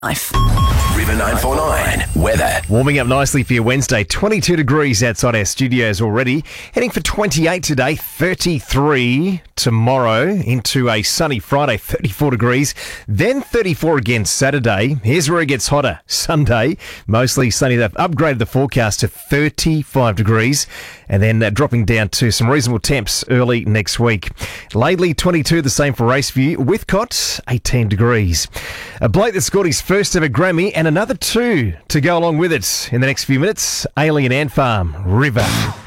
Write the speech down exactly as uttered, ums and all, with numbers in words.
Life. River nine four nine weather. Warming up nicely for your Wednesday. twenty-two degrees outside our studios already. Heading for twenty-eight today, thirty-three tomorrow, into a sunny Friday, thirty-four degrees. Then thirty-four again Saturday. Here's where it gets hotter. Sunday, mostly sunny. They've upgraded the forecast to thirty-five degrees. And then uh, dropping down to some reasonable temps early next week. Laidley, twenty-two, the same for Raceview. Whithcott, eighteen degrees. A bloke that scored his first ever Grammy and another two to go along with it in the next few minutes. Alien Ant Farm, River.